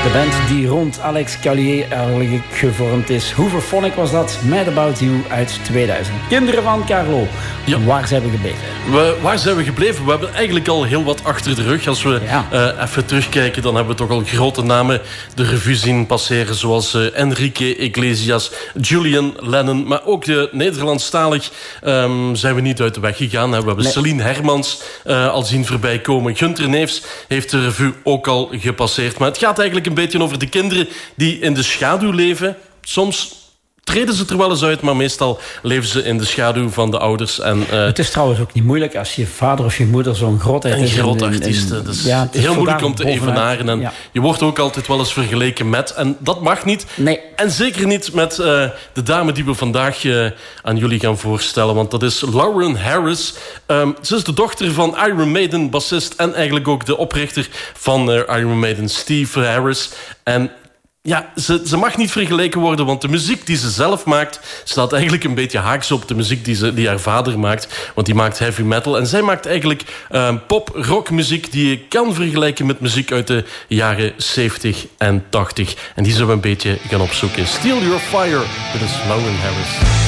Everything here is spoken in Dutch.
De band die rond Alex Calier eigenlijk gevormd is. Hooverphonic was dat, Mad About You uit 2000. Kinderen van Carlo, ja. Waar zijn we gebleven? Waar zijn we gebleven? We hebben eigenlijk al heel wat achter de rug. Als we even terugkijken, dan hebben we toch al grote namen de revue zien passeren. Zoals Enrique Iglesias, Julian Lennon. Maar ook Nederlandstalig zijn we niet uit de weg gegaan. We hebben Celine Hermans al zien voorbij komen. Gunther Neefs heeft de revue ook al gepasseerd. Maar het gaat eigenlijk een beetje over de kinderen die in de schaduw leven. Soms treden ze er wel eens uit, maar meestal leven ze in de schaduw van de ouders. En, het is trouwens ook niet moeilijk als je vader of je moeder zo'n grootheid is. Een grote artiest. Dat is heel moeilijk om te evenaren. En je wordt ook altijd wel eens vergeleken met. En dat mag niet. Nee. En zeker niet met de dame die we vandaag aan jullie gaan voorstellen. Want dat is Lauren Harris. Ze is de dochter van Iron Maiden bassist en eigenlijk ook de oprichter van Iron Maiden, Steve Harris. En ja, ze mag niet vergeleken worden, want de muziek die ze zelf maakt staat eigenlijk een beetje haaks op de muziek die haar vader maakt. Want die maakt heavy metal. En zij maakt eigenlijk pop-rock muziek die je kan vergelijken met muziek uit de jaren 70 en 80. En die zullen we een beetje gaan opzoeken. Steal Your Fire, dit is Lauren Harris.